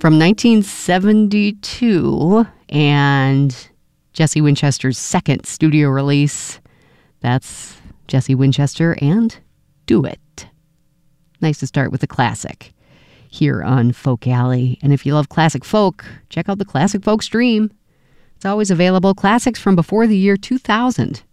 from 1972 and Jesse Winchester's second studio release. That's Jesse Winchester and Do It. Nice to start with a classic here on Folk Alley. And if you love classic folk, check out the Classic Folk Stream. It's always available. Classics from before the year 2000.